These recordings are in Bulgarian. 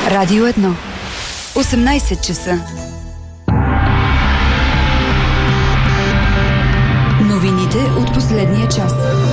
Радио 1. 18 часа. Новините от последния час.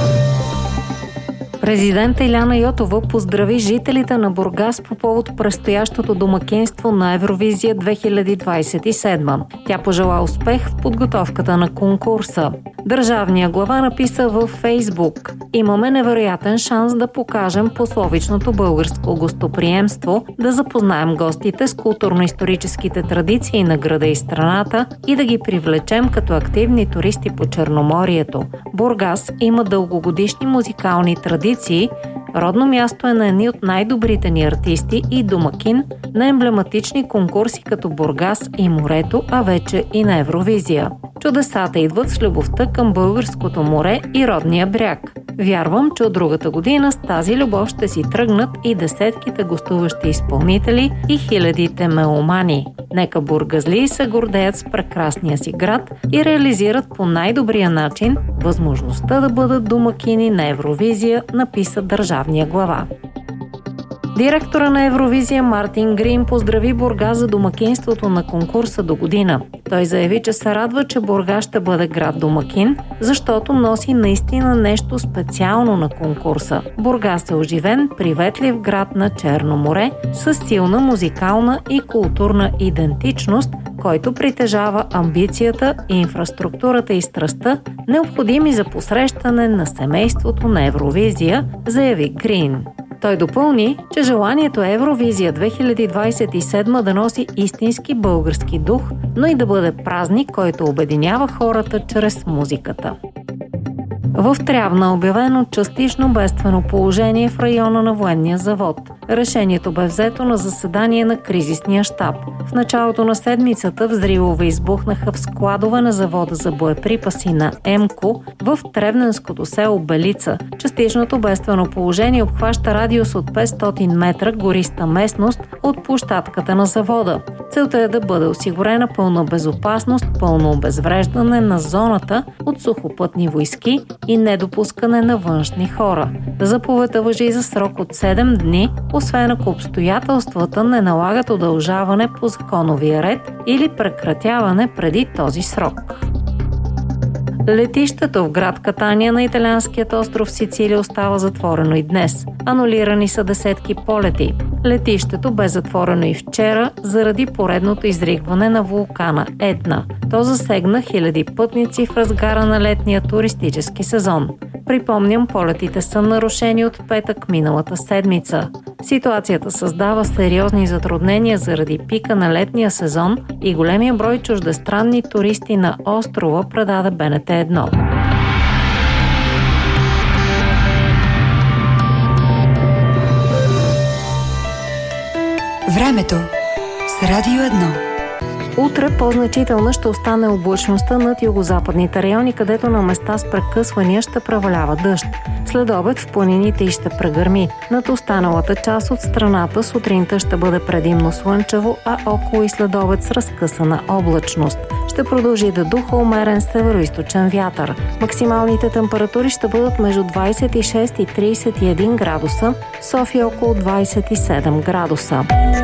Президент Иляна Йотова поздрави жителите на Бургас по повод предстоящото домакинство на Евровизия 2027. Тя пожела успех в подготовката на конкурса. Държавният глава написа във Фейсбук: "Имаме невероятен шанс да покажем пословичното българско гостоприемство, да запознаем гостите с културно-историческите традиции на града и страната и да ги привлечем като активни туристи по Черноморието. Бургас има дългогодишни музикални традиции, родно място е на едни от най-добрите ни артисти и домакин на емблематични конкурси като Бургас и морето, а вече и на Евровизия. Чудесата идват с любовта към българското море и родния бряг. Вярвам, че от другата година с тази любов ще си тръгнат и десетките гостуващи изпълнители и хилядите меломани. Нека бургазлии се гордеят с прекрасния си град и реализират по най-добрия начин възможността да бъдат домакини на Евровизия", написа държавния глава. Директора на Евровизия Мартин Грин поздрави Бургас за домакинството на конкурса до година. Той заяви, че се радва, че Бургас ще бъде град домакин, защото носи наистина нещо специално на конкурса. Бургас е оживен, приветлив град на Черно море с силна музикална и културна идентичност, който притежава амбицията, инфраструктурата и страстта, необходими за посрещане на семейството на Евровизия, заяви Грин. Той допълни, че желанието е Евровизия 2027 да носи истински български дух, но и да бъде празник, който обединява хората чрез музиката. В Трявна обявено частично бедствено положение в района на военния завод. Решението бе взето на заседание на кризисния щаб. В началото на седмицата взривове избухнаха в складове на завода за боеприпаси на ЕМКО в Тревненското село Белица. Частичното бедствено положение обхваща радиус от 500 метра гориста местност от площадката на завода. Целта е да бъде осигурена пълна безопасност, пълно обезвреждане на зоната от сухопътни войски и недопускане на външни хора. Заповедта важи за срок от 7 дни, освен ако обстоятелствата не налагат удължаване по законовия ред или прекратяване преди този срок. Летището в град Катания на италианският остров Сицилия остава затворено и днес. Анулирани са десетки полети. Летището бе затворено и вчера заради поредното изригване на вулкана Етна. То засегна хиляди пътници в разгара на летния туристически сезон. Припомням, полетите са нарушени от петък миналата седмица. Ситуацията създава сериозни затруднения заради пика на летния сезон и големия брой чуждестранни туристи на острова, предаде БНТ 1. Времето с Радио 1. Утре по-значителна ще остане облачността над югозападните райони, където на места с прекъсвания ще превалява дъжд. След обед в планините и ще прегърми. Над останалата част от страната сутринта ще бъде предимно слънчево, а около и след обед с разкъсана облачност. Ще продължи да духа умерен североизточен вятър. Максималните температури ще бъдат между 26 и 31 градуса, София около 27 градуса.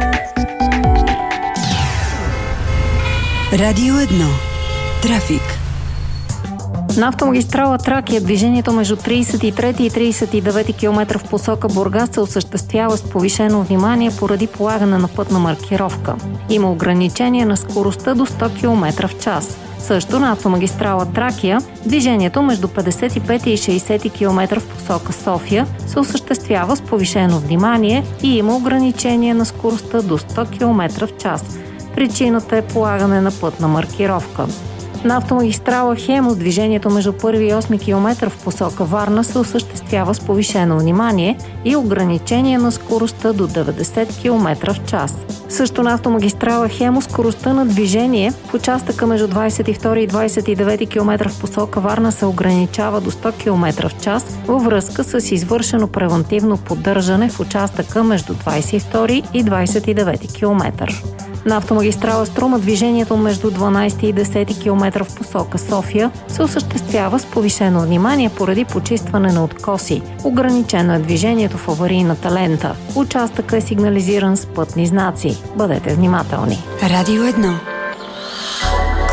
Радио 1. Трафик. На автомагистрала Тракия движението между 33 и 39 км в посока Бургас се осъществява с повишено внимание поради полагане на пътна маркировка. Има ограничение на скоростта до 100 км в час. Също на автомагистрала Тракия движението между 55 и 60 км в посока София се осъществява с повишено внимание и има ограничение на скоростта до 100 км в час. Причината е полагане на пътна маркировка. На автомагистрала Хемус движението между 1 и 8 км в посока Варна се осъществява с повишено внимание и ограничение на скоростта до 90 км в час. Също на автомагистрала Хемус скоростта на движение в участъка между 22 и 29 км в посока Варна се ограничава до 100 км в час във връзка с извършено превантивно поддържане в участъка между 22 и 29 км. На автомагистрала Струма движението между 12 и 10 км в посока София се осъществява с повишено внимание поради почистване на откоси. Ограничено е движението в аварийната лента. Участъкът е сигнализиран с пътни знаци. Бъдете внимателни. Радио 1.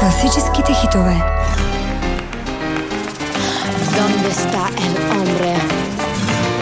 Класическите хитове. ¿Dónde está el hombre?